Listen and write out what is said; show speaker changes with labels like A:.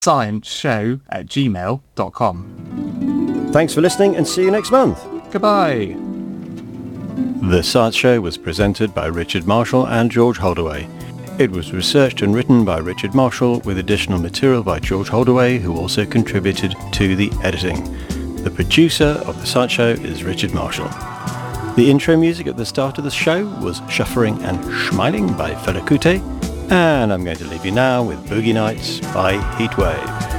A: scienceshow@gmail.com.
B: Thanks for listening and see you next month.
A: Goodbye.
C: The Science Show was presented by Richard Marshall and George Holdaway. It was researched and written by Richard Marshall with additional material by George Holdaway, who also contributed to the editing. The producer of The Science Show is Richard Marshall. The intro music at the start of the show was Shuffering and Schmiling by Fela Kuti, and I'm going to leave you now with Boogie Nights by Heatwave.